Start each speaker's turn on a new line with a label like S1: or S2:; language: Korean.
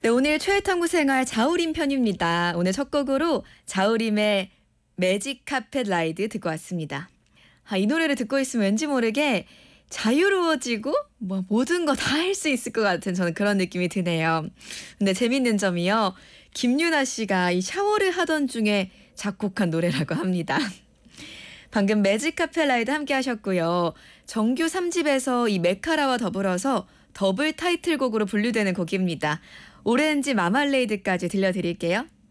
S1: 네, 오늘 최애탐구 생활 자우림 편입니다. 오늘 첫 곡으로 자우림의 매직 카펫 라이드 듣고 왔습니다. 이 노래를 듣고 있으면 왠지 모르게 자유로워지고 모든 거 다 할 수 있을 것 같은 저는 그런 느낌이 드네요. 근데 재밌는 점이요. 김유나 씨가 이 샤워를 하던 중에 작곡한 노래라고 합니다. 방금 매직 카펫 라이드 함께 하셨고요. 정규 3집에서 이 메카라와 더불어서 더블 타이틀곡으로 분류되는 곡입니다. 오렌지 마말레이드까지 들려드릴게요.